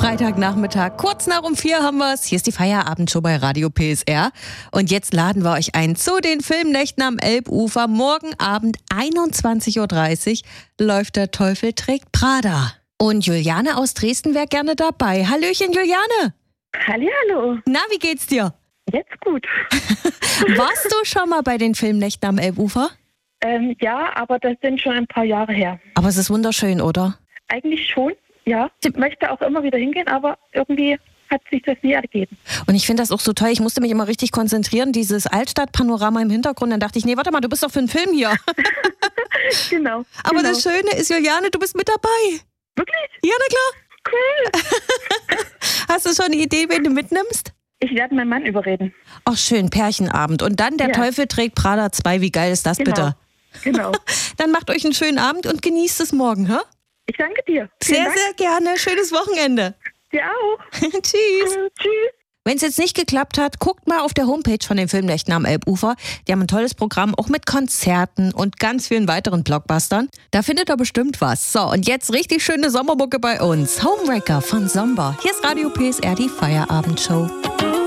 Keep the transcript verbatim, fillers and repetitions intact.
Freitagnachmittag, kurz nach um vier haben wir's. Hier ist die Feierabendshow bei Radio P S R. Und jetzt laden wir euch ein zu den Filmnächten am Elbufer. Morgen Abend einundzwanzig Uhr dreißig läuft Der Teufel trägt Prada. Und Juliane aus Dresden wäre gerne dabei. Hallöchen, Juliane. Hallihallo. Na, wie geht's dir? Jetzt gut. Warst du schon mal bei den Filmnächten am Elbufer? Ähm, ja, aber das sind schon ein paar Jahre her. Aber es ist wunderschön, oder? Eigentlich schon, ja. Ich möchte auch immer wieder hingehen, aber irgendwie hat sich das nie ergeben. Und ich finde das auch so toll. Ich musste mich immer richtig konzentrieren, dieses Altstadtpanorama im Hintergrund. Dann dachte ich, nee, warte mal, du bist doch für einen Film hier. Genau. Aber genau. das Schöne ist, Juliane, du bist mit dabei. Wirklich? Ja, na klar. Cool. Hast du schon eine Idee, wen du mitnimmst? Ich werde meinen Mann überreden. Ach schön, Pärchenabend. Und dann Der Ja. Teufel trägt Prada zwei. Wie geil ist das Genau. bitte? Genau. Dann macht euch einen schönen Abend und genießt es morgen, hä? Ich danke dir. Vielen Sehr, Dank. sehr gerne. Schönes Wochenende. Dir auch. Tschüss. Mhm, tschüss. Wenn es jetzt nicht geklappt hat, guckt mal auf der Homepage von den Filmnächten am Elbufer. Die haben ein tolles Programm, auch mit Konzerten und ganz vielen weiteren Blockbustern. Da findet ihr bestimmt was. So, und jetzt richtig schöne Sommermucke bei uns. Homewrecker von Somber. Hier ist Radio P S R, die Feierabendshow.